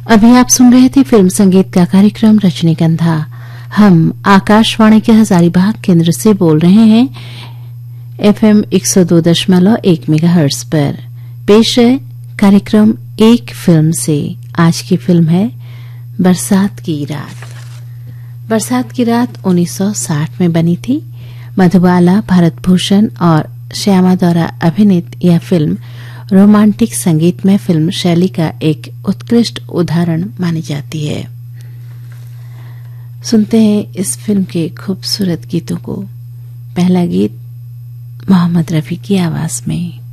अभी आप सुन रहे थे फिल्म संगीत का कार्यक्रम रजनीगंधा। हम आकाशवाणी के हजारीबाग केंद्र से बोल रहे हैं FM 102.1 मेगाहर्ट्ज पर। पेश है कार्यक्रम एक फिल्म से। आज की फिल्म है बरसात की रात। बरसात की रात 1960 में बनी थी। मधुबाला, भारत भूषण और श्यामा द्वारा अभिनीत यह फिल्म रोमांटिक संगीत में फिल्म शैली का एक उत्कृष्ट उदाहरण मानी जाती है। सुनते हैं इस फिल्म के खूबसूरत गीतों को। पहला गीत मोहम्मद रफी की आवाज में।